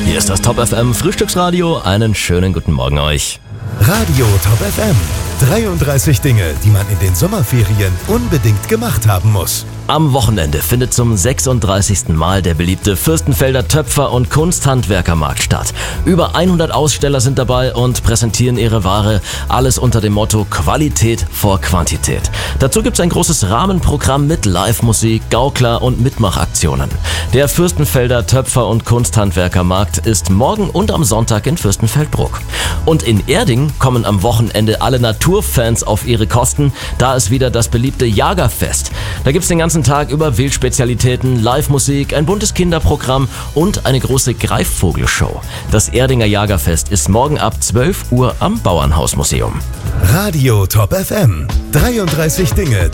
Hier ist das Top FM Frühstücksradio. Einen schönen guten Morgen euch. Radio Top FM. 33 Dinge, die man in den Sommerferien unbedingt gemacht haben muss. Am Wochenende findet zum 36. Mal der beliebte Fürstenfelder Töpfer- und Kunsthandwerkermarkt statt. Über 100 Aussteller sind dabei und präsentieren ihre Ware. Alles unter dem Motto Qualität vor Quantität. Dazu gibt es ein großes Rahmenprogramm mit Live-Musik, Gaukler und Mitmachaktionen. Der Fürstenfelder Töpfer- und Kunsthandwerkermarkt ist morgen und am Sonntag in Fürstenfeldbruck. Und in Erding kommen am Wochenende alle Naturfans auf ihre Kosten. Da ist wieder das beliebte Jagerfest. Da gibt es den ganzen Tag über Wildspezialitäten, Live-Musik, ein buntes Kinderprogramm und eine große Greifvogelshow. Das Erdinger Jagerfest ist morgen ab 12 Uhr am Bauernhausmuseum. Radio Top FM. 33 Dinge,